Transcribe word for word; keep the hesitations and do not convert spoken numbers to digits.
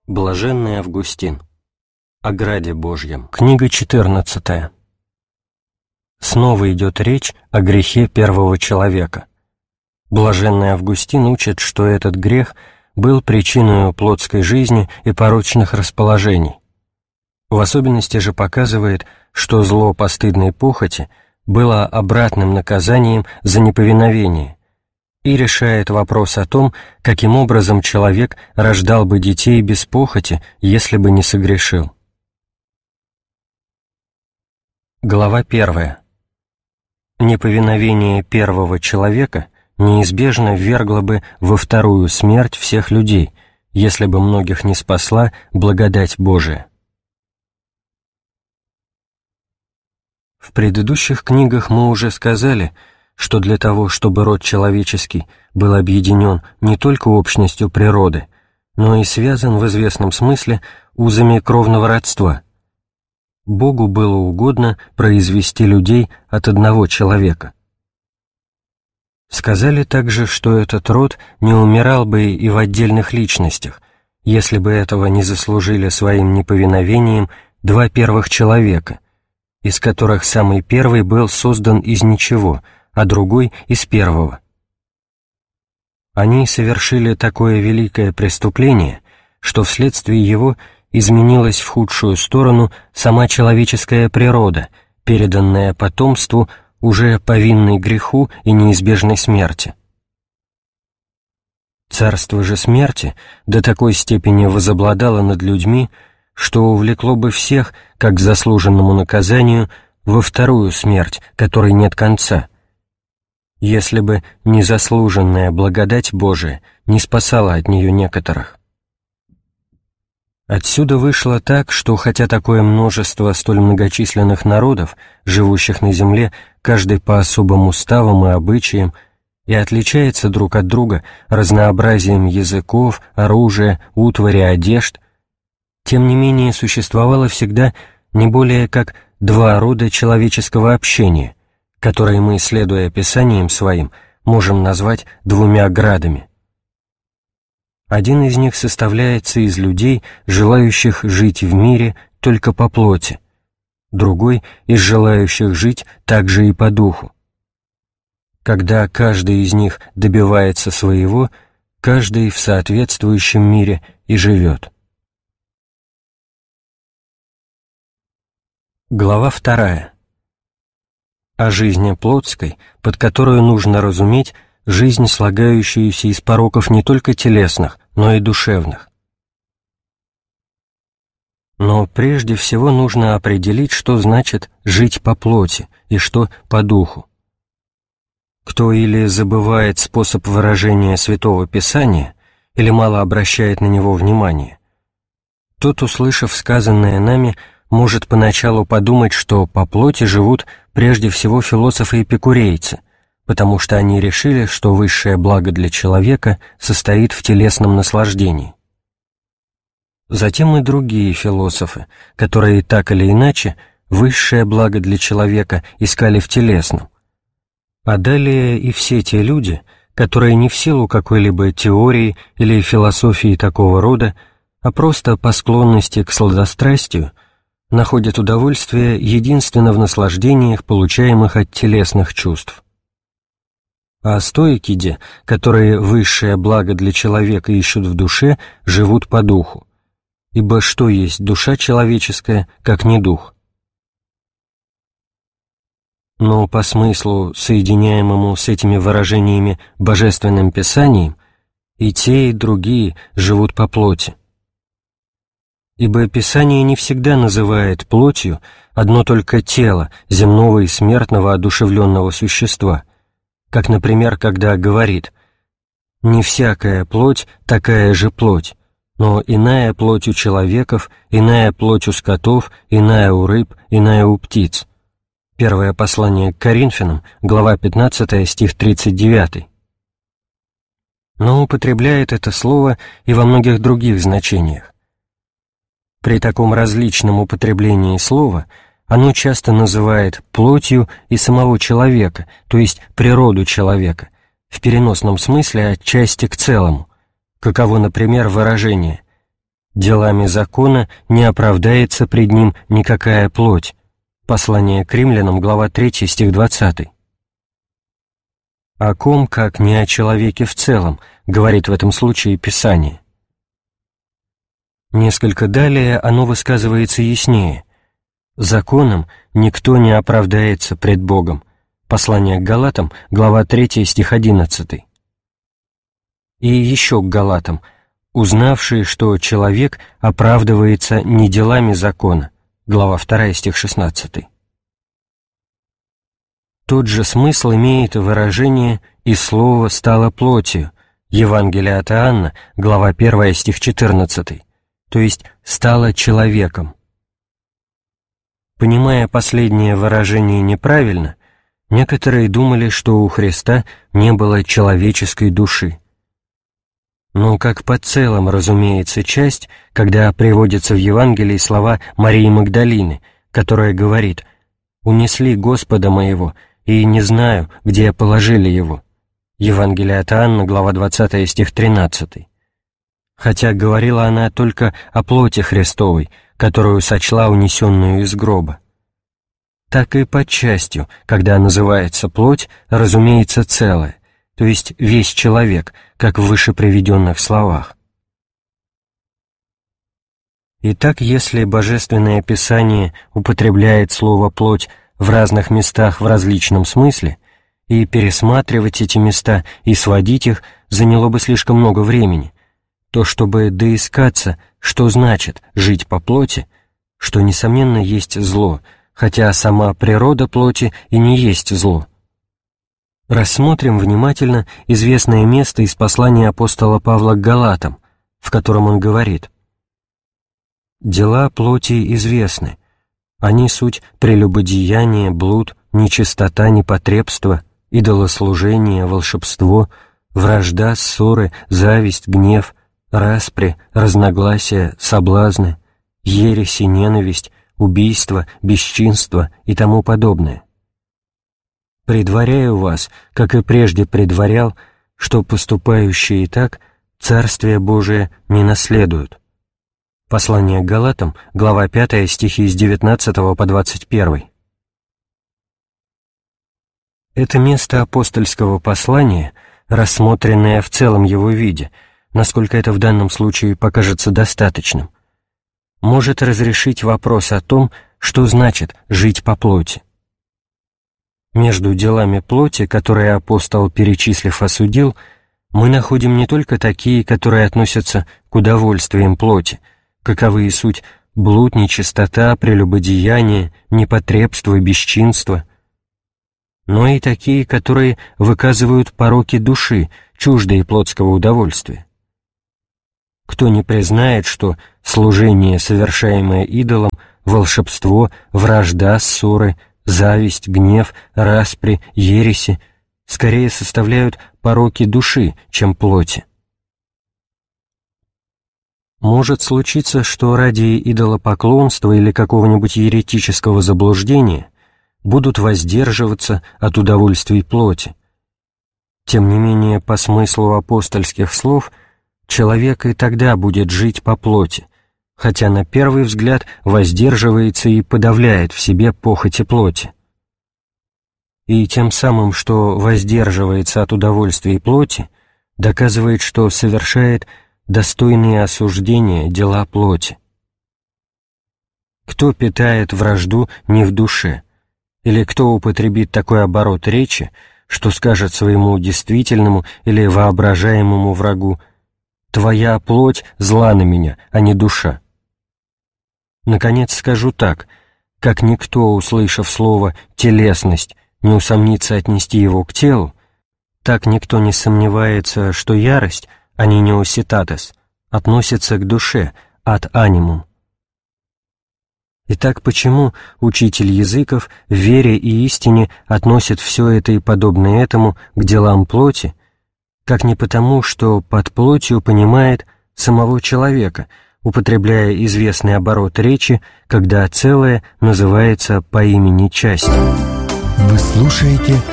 Блаженный Августин. О граде Божьем. Книга четырнадцатая. Снова идет речь о грехе первого человека. Блаженный Августин учит, что этот грех был причиной плотской жизни и порочных расположений. В особенности же показывает, что зло постыдной похоти было обратным наказанием за неповиновение, и решает вопрос о том, каким образом человек рождал бы детей без похоти, если бы не согрешил. Глава первая. Неповиновение первого человека неизбежно ввергло бы во вторую смерть всех людей, если бы многих не спасла благодать Божия. В предыдущих книгах мы уже сказали, что для того, чтобы род человеческий был объединен не только общностью природы, но и связан в известном смысле узами кровного родства, Богу было угодно произвести людей от одного человека. Сказали также, что этот род не умирал бы и в отдельных личностях, если бы этого не заслужили своим неповиновением два первых человека, из которых самый первый был создан из ничего, а другой — из первого. Они совершили такое великое преступление, что вследствие его изменилась в худшую сторону сама человеческая природа, переданная потомству, уже повинной греху и неизбежной смерти. Царство же смерти до такой степени возобладало над людьми, что увлекло бы всех, как к заслуженному наказанию, во вторую смерть, которой нет конца, если бы незаслуженная благодать Божия не спасала от нее некоторых. Отсюда вышло так, что хотя такое множество столь многочисленных народов, живущих на земле, каждый по особым уставам и обычаям, и отличается друг от друга разнообразием языков, оружия, утвари, одежд, тем не менее существовало всегда не более как два рода человеческого общения, которые мы, следуя описаниям своим, можем назвать двумя градами. Один из них составляется из людей, желающих жить в мире только по плоти, другой — из желающих жить также и по духу. Когда каждый из них добивается своего, каждый в соответствующем мире и живет. Глава вторая. О жизни плотской, под которую нужно разуметь жизнь, слагающуюся из пороков не только телесных, но и душевных. Но прежде всего нужно определить, что значит «жить по плоти» и что «по духу». Кто или забывает способ выражения Святого Писания, или мало обращает на него внимания, тот, услышав сказанное нами, может поначалу подумать, что по плоти живут прежде всего философы-эпикурейцы, потому что они решили, что высшее благо для человека состоит в телесном наслаждении. Затем и другие философы, которые так или иначе высшее благо для человека искали в телесном. А далее и все те люди, которые не в силу какой-либо теории или философии такого рода, а просто по склонности к сладострастию, находят удовольствие единственно в наслаждениях, получаемых от телесных чувств. А стоики де, которые высшее благо для человека ищут в душе, живут по духу. Ибо что есть душа человеческая, как не дух? Но по смыслу, соединяемому с этими выражениями Божественным Писанием, и те, и другие живут по плоти. Ибо Писание не всегда называет плотью одно только тело земного и смертного одушевленного существа, как, например, когда говорит «не всякая плоть такая же плоть, но иная плоть у человеков, иная плоть у скотов, иная у рыб, иная у птиц». Первое послание к Коринфянам, глава пятнадцатая, стих тридцать девятый. Но употребляет это слово и во многих других значениях. При таком различном употреблении слова оно часто называет плотью и самого человека, то есть природу человека, в переносном смысле от части к целому, каково, например, выражение делами закона не оправдается пред ним никакая плоть. Послание к римлянам, глава третья, стих двадцатый. О ком, как не о человеке в целом, говорит в этом случае Писание. Несколько далее оно высказывается яснее. Законом никто не оправдается пред Богом. Послание к Галатам, глава третья, стих одиннадцатый. И еще к Галатам, узнавшие, что человек оправдывается не делами закона, глава вторая, стих шестнадцатый. Тот же смысл имеет выражение «и слово стало плотью», Евангелие от Иоанна, глава первая, стих четырнадцатый, то есть «стало человеком». Понимая последнее выражение неправильно, некоторые думали, что у Христа не было человеческой души. Но как по целом разумеется часть, когда приводятся в Евангелии слова Марии Магдалины, которая говорит «Унесли Господа моего, и не знаю, где положили его». Евангелие от Иоанна, глава двадцатая, стих тринадцатый. Хотя говорила она только о плоти Христовой, которую сочла унесенную из гроба. Так и под частью, когда называется плоть, разумеется целое, то есть весь человек, как в выше приведенных словах. Итак, если Божественное Писание употребляет слово «плоть» в разных местах в различном смысле, и пересматривать эти места и сводить их заняло бы слишком много времени, то чтобы доискаться, что значит «жить по плоти», что, несомненно, есть зло, хотя сама природа плоти и не есть зло. Рассмотрим внимательно известное место из послания апостола Павла к Галатам, в котором он говорит: «Дела плоти известны. Они суть прелюбодеяние, блуд, нечистота, непотребство, идолослужение, волшебство, вражда, ссоры, зависть, гнев, распри, разногласия, соблазны, ереси, ненависть, убийство, бесчинство и тому подобное. Предваряю вас, как и прежде предварял, что поступающие так Царствие Божие не наследуют». Послание к Галатам, глава пятая, стихи с девятнадцатого по двадцать первый. Это место апостольского послания, рассмотренное в целом его виде, насколько это в данном случае покажется достаточным, может разрешить вопрос о том, что значит «жить по плоти». Между делами плоти, которые апостол, перечислив, осудил, мы находим не только такие, которые относятся к удовольствиям плоти, каковы и суть блуд, нечистота, прелюбодеяние, непотребство, бесчинство, но и такие, которые выказывают пороки души, чуждые плотского удовольствия. Кто не признает, что служение, совершаемое идолом, волшебство, вражда, ссоры, зависть, гнев, распри, ереси скорее составляют пороки души, чем плоти? Может случиться, что ради идолопоклонства или какого-нибудь еретического заблуждения будут воздерживаться от удовольствий плоти. Тем не менее, по смыслу апостольских слов, человек и тогда будет жить по плоти, хотя на первый взгляд воздерживается и подавляет в себе похоти плоти. И тем самым, что воздерживается от удовольствий плоти, доказывает, что совершает достойные осуждения дела плоти. Кто питает вражду не в душе, или кто употребит такой оборот речи, что скажет своему действительному или воображаемому врагу: «Твоя плоть зла на меня, а не душа». Наконец скажу так: как никто, услышав слово «телесность», не усомнится отнести его к телу, так никто не сомневается, что ярость, а не неоситатес, относится к душе, ad animum. Итак, почему учитель языков в вере и истине относит все это и подобное этому к делам плоти, как не потому, что под плотью понимает самого человека, употребляя известный оборот речи, когда целое называется по имени части. Вы слушаете